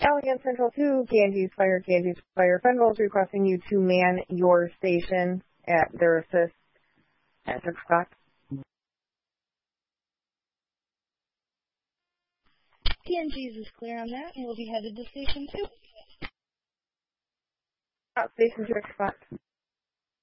Stallion Central 2, Ganges Fire. Federal is requesting you to man your station at their assist at 6 o'clock. Ganges is clear on that, and will be headed to Station 2. Station 6 o'clock.